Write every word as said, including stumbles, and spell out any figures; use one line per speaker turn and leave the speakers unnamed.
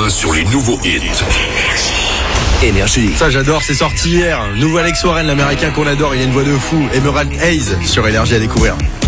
main sur les nouveaux hits. Énergie.
Ça j'adore, c'est sorti hier. Nouveau Alex Warren, l'américain qu'on adore, il a une voix de fou. Emerald Hayes sur Énergie à découvrir.